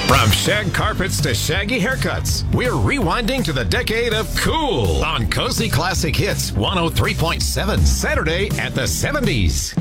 From shag carpets to shaggy haircuts, we're rewinding to the decade of cool on Cozy Classic Hits 103.7, Saturday at the 70s.